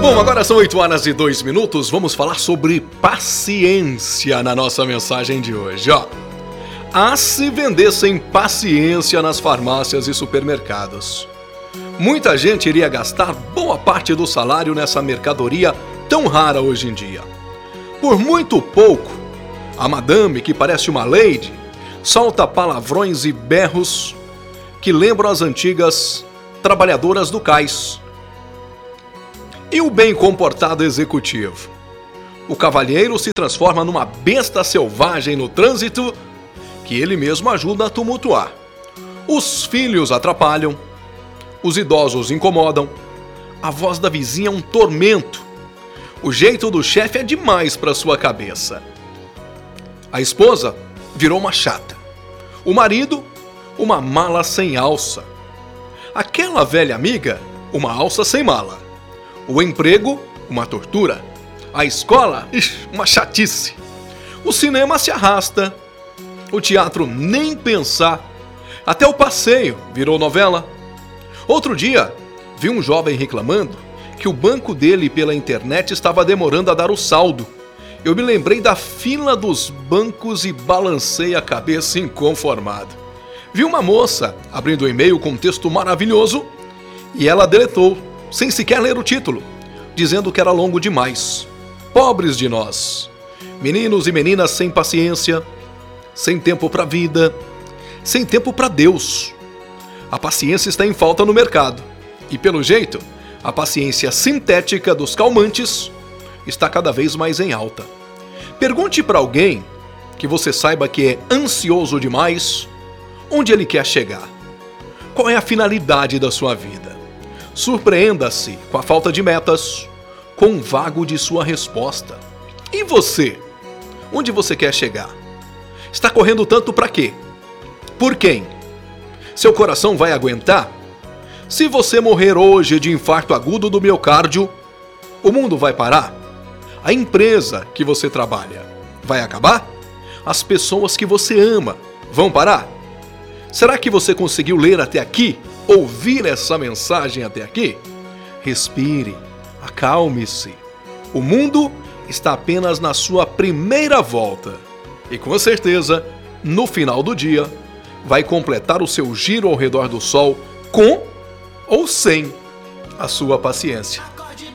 Bom, agora são 8 horas e 2 minutos. Vamos falar sobre paciência na nossa mensagem de hoje, ó. A se vendessem paciência nas farmácias e supermercados. Muita gente iria gastar boa parte do salário nessa mercadoria tão rara hoje em dia. Por muito pouco, a madame, que parece uma lady, solta palavrões e berros que lembram as antigas trabalhadoras do cais. E o bem comportado executivo? O cavalheiro se transforma numa besta selvagem no trânsito que ele mesmo ajuda a tumultuar. Os filhos atrapalham, os idosos incomodam, a voz da vizinha é um tormento, o jeito do chefe é demais para sua cabeça. A esposa virou uma chata, o marido, uma mala sem alça, aquela velha amiga, uma alça sem mala, o emprego, uma tortura, a escola, uma chatice, o cinema se arrasta, o teatro nem pensar, até o passeio virou novela. Outro dia, vi um jovem reclamando que o banco dele pela internet estava demorando a dar o saldo. Eu me lembrei da fila dos bancos e balancei a cabeça inconformado. Vi uma moça abrindo o e-mail com um texto maravilhoso e ela deletou, sem sequer ler o título, dizendo que era longo demais. Pobres de nós, meninos e meninas sem paciência, sem tempo para a vida, sem tempo para Deus. A paciência está em falta no mercado e, pelo jeito, a paciência sintética dos calmantes está cada vez mais em alta. Pergunte para alguém que você saiba que é ansioso demais onde ele quer chegar. Qual é a finalidade da sua vida? Surpreenda-se com a falta de metas, com o vago de sua resposta. E você? Onde você quer chegar? Está correndo tanto para quê? Por quem? Seu coração vai aguentar? Se você morrer hoje de infarto agudo do miocárdio, o mundo vai parar? A empresa que você trabalha vai acabar? As pessoas que você ama vão parar? Será que você conseguiu ler até aqui? Ouvir essa mensagem até aqui? Respire, acalme-se. O mundo está apenas na sua primeira volta. E com certeza, no final do dia, vai completar o seu giro ao redor do Sol com ou sem a sua paciência.